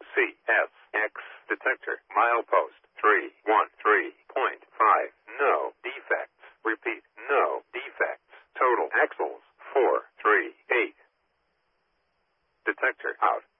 CSX detector. Milepost 313.5. No defects. Repeat, no defects. Total axles 438. Detector out.